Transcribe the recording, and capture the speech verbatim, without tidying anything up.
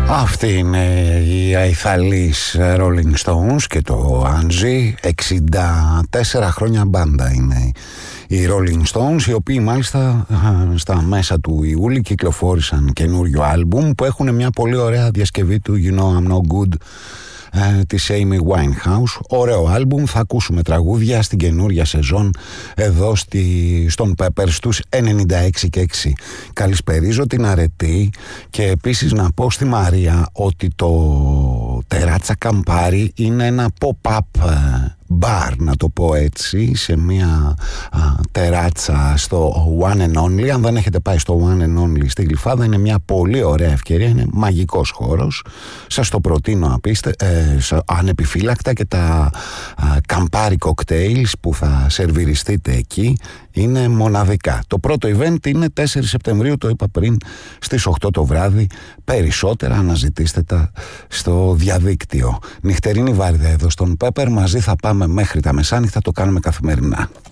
Αυτή είναι η αϊθαλής Rolling Stones και το Angie. εξήντα τέσσερα χρόνια μπάντα είναι οι Rolling Stones, οι οποίοι μάλιστα στα μέσα του Ιούλη κυκλοφόρησαν καινούριο άλμπουμ που έχουν μια πολύ ωραία διασκευή του You Know I'm No Good ε, της Amy Winehouse. Ωραίο άλμπουμ, θα ακούσουμε τραγούδια στην καινούρια σεζόν εδώ στη, στον Pepper στους ενενήντα έξι και έξι. Καλησπερίζω την Αρετή και επίσης να πω στη Μαρία ότι το Τεράτσα Καμπάρι είναι ένα pop-up bar, να το πω έτσι, σε μια α, τεράτσα στο One and Only. Αν δεν έχετε πάει στο One and Only στη Γλυφάδα, είναι μια πολύ ωραία ευκαιρία, είναι μαγικός χώρος, σας το προτείνω απίστε, ε, ανεπιφύλακτα, και τα α, Καμπάρι cocktails που θα σερβιριστείτε εκεί είναι μοναδικά. Το πρώτο event είναι τέσσερις Σεπτεμβρίου, το είπα πριν, στις οκτώ το βράδυ. Περισσότερα αναζητήστε τα στο διαδίκτυο. Νυχτερινή βάρδια εδώ στον Pepper, μαζί θα πάμε μέχρι τα μεσάνυχτα, το κάνουμε καθημερινά.